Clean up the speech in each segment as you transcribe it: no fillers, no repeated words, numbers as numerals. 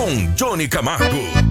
com Johnny Camargo.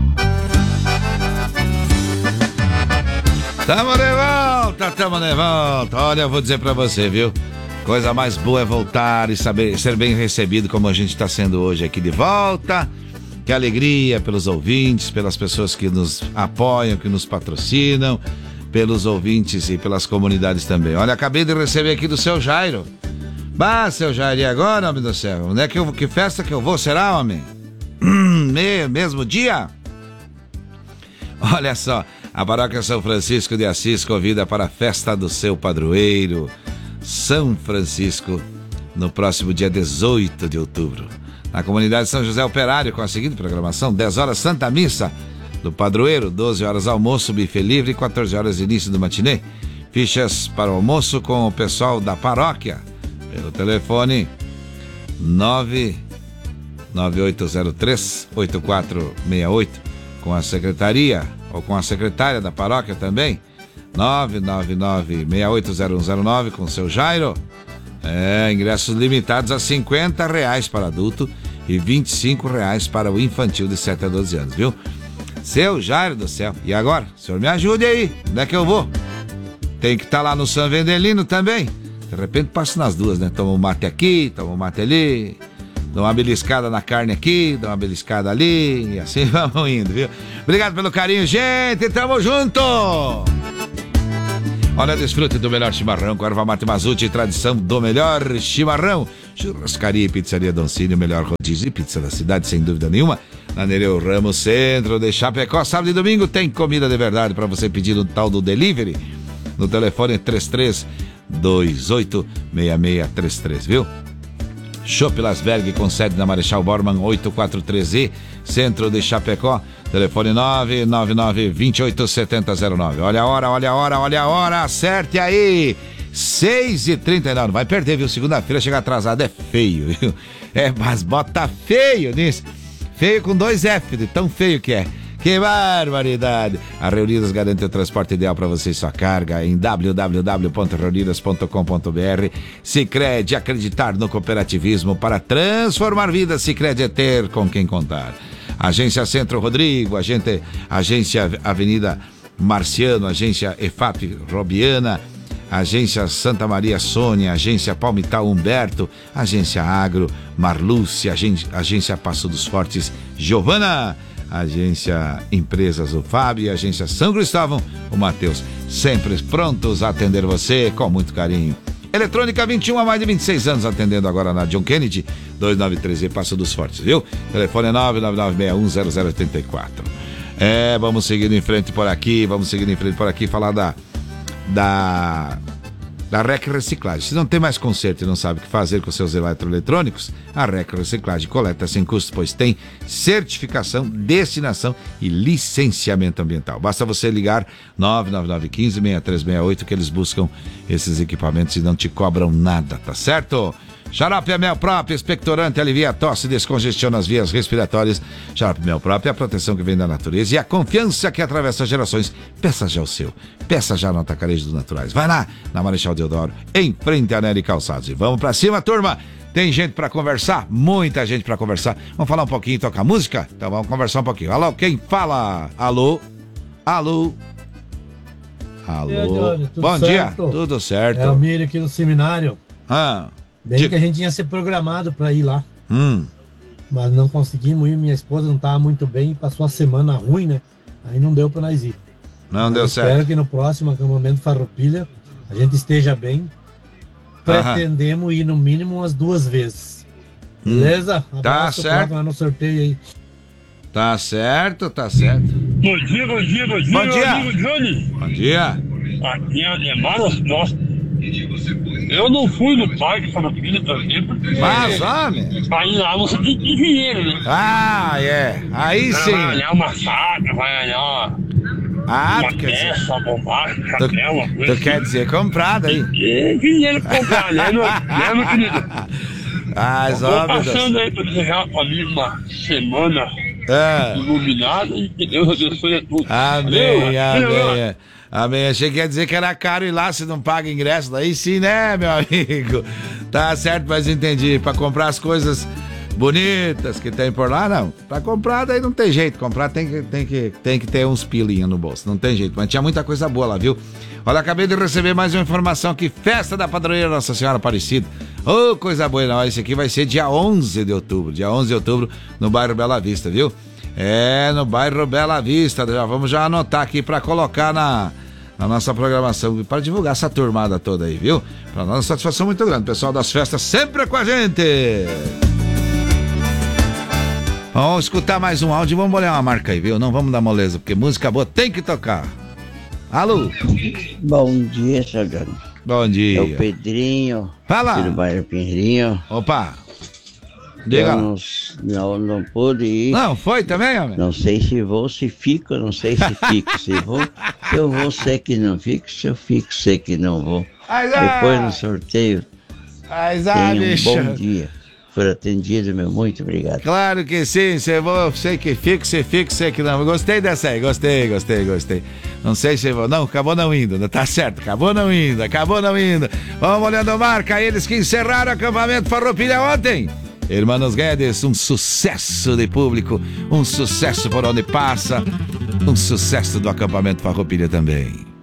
Tamo de volta. Olha, eu vou dizer pra você, viu? Coisa mais boa é voltar e ser bem recebido como a gente tá sendo hoje aqui de volta. Que alegria pelos ouvintes, pelas pessoas que nos apoiam, que nos patrocinam, pelos ouvintes e pelas comunidades também. Olha, acabei de receber aqui do seu Jairo. Bah, seu Jairo, e agora, homem do céu? Onde é que festa que eu vou, será, homem? Mesmo dia? Olha só, a Paróquia São Francisco de Assis convida para a festa do seu padroeiro, São Francisco, no próximo dia 18 de outubro. Na comunidade São José Operário, com a seguinte programação: 10 horas Santa Missa do padroeiro, 12 horas almoço, buffet livre, 14 horas início do matinê. Fichas para o almoço com o pessoal da paróquia pelo telefone 99803-8468, com a secretaria ou com a secretária da paróquia também, 999-680109, com o seu Jairo. Ingressos limitados a R$50 para adulto e R$25 para o infantil de 7 a 12 anos, viu? Seu Jairo do céu, e agora? O senhor me ajude aí, onde é que eu vou? Tem que estar lá no São Vendelino também. De repente passo nas duas, né? Toma um mate aqui, toma um mate ali, dá uma beliscada na carne aqui, dá uma beliscada ali, e assim vamos indo, viu? Obrigado pelo carinho, gente, tamo junto! Olha, desfrute do melhor chimarrão com erva mate Mazute, tradição do melhor chimarrão. Churrascaria e pizzaria Doncini, o melhor rodízio e pizza da cidade, sem dúvida nenhuma. Na Nereu Ramos, centro de Chapecó. Sábado e domingo tem comida de verdade para você pedir no tal do delivery. No telefone 33286633, viu? Chopp Lasberg, com sede na Marechal Bormann 843E, centro de Chapecó. Telefone 999-287009. Olha a hora, acerte aí. 6h39, não vai perder, viu? Segunda-feira chegar atrasado é feio, viu? Mas bota feio nisso. Feio com 2 F, de tão feio que é. Que barbaridade! A Reunidas garante o transporte ideal para você e sua carga em www.reunidas.com.br. Sicredi, acreditar no cooperativismo para transformar vidas. Sicredi é ter com quem contar. Agência Centro Rodrigo, Agência Avenida Marciano, Agência EFAP Robiana, Agência Santa Maria Sônia, Agência Palmital Humberto, Agência Agro Marlúcia, Agência Passo dos Fortes Giovana, Agência Empresas o Fábio e Agência São Cristóvão o Matheus, sempre prontos a atender você com muito carinho. Eletrônica 21, há mais de 26 anos, atendendo agora na John Kennedy 293E, Passo dos Fortes, viu? Telefone 999610084. Vamos seguindo em frente por aqui, falar da REC Reciclagem. Se não tem mais conserto e não sabe o que fazer com seus eletroeletrônicos, a REC Reciclagem coleta sem custo, pois tem certificação, destinação e licenciamento ambiental. Basta você ligar 99915-6368 que eles buscam esses equipamentos e não te cobram nada, tá certo? Xarope Mel Próprio, expectorante, alivia a tosse e descongestiona as vias respiratórias. Xarope Mel Próprio é a proteção que vem da natureza e a confiança que atravessa gerações. Peça já o seu, peça já no Atacarejo dos Naturais. Vai lá, na Marechal Deodoro, em frente a Nery Calçados. E vamos pra cima, turma. Tem gente pra conversar, muita gente pra conversar. Vamos falar um pouquinho e tocar música? Então vamos conversar um pouquinho. Alô, quem fala? Alô? Bom dia, tudo certo. É o Miro aqui no seminário. Bem que a gente ia ser programado para ir lá. Mas não conseguimos ir, minha esposa não estava muito bem, passou a semana ruim, né? Aí não deu para nós ir. Não deu certo. Espero que no próximo acampamento Farroupilha a gente esteja bem. Pretendemos ir no mínimo umas 2 vezes. Beleza? Tá certo. Lá no sorteio aí. Tá certo. Bom dia, amigo Johnny. Bom dia. Aqui é Ademar Nossa. Eu não fui no parque Farroupilha também, porque... Mas, homem... Aí lá você tem que ter dinheiro, né? Aí sim. Vai olhar uma faca, vai olhar uma peça, uma bombacha, um chapéu, uma coisa. Tu quer dizer comprado aí? Tem dinheiro pra comprar, né, meu querido? Tô passando aí pra desejar pra mim uma semana iluminada e que Deus abençoe a todos. Amém. Achei que ia dizer que era caro ir lá se não paga ingresso. Daí sim, né, meu amigo? Tá certo, mas entendi. Pra comprar as coisas bonitas que tem por lá, não. Pra comprar, daí não tem jeito. Comprar tem que ter uns pilinhos no bolso. Não tem jeito. Mas tinha muita coisa boa lá, viu? Olha, acabei de receber mais uma informação aqui. Festa da Padroeira Nossa Senhora Aparecida. Ô, coisa boa. Não, esse aqui vai ser dia 11 de outubro. Dia 11 de outubro, no bairro Bela Vista, viu? No bairro Bela Vista. Vamos já anotar aqui pra colocar na nossa programação, para divulgar essa turmada toda aí, viu? Para nossa satisfação muito grande. O pessoal das festas sempre com a gente. Vamos escutar mais um áudio e vamos olhar uma marca aí, viu? Não vamos dar moleza, porque música boa tem que tocar. Alô? Bom dia, Chagano. Bom dia. É o Pedrinho. Fala. Do bairro Pinheirinho. Opa. Diga. Eu não pude ir. Não, foi também, homem? Não sei se vou, se fico, não sei se fico. Se eu vou, sei que não fico. Se eu fico, sei que não vou. Depois no sorteio. Tenha um bom dia. Por atendido, meu, muito obrigado. Claro que sim, sei que fico, você fica, sei que não. Gostei dessa aí, gostei. Não sei se vou, não, acabou não indo, tá certo, acabou não indo. Vamos olhando a marca, eles que encerraram o acampamento Farroupilha ontem. Hermanos Guedes, um sucesso de público, um sucesso por onde passa, um sucesso do acampamento Farroupilha também.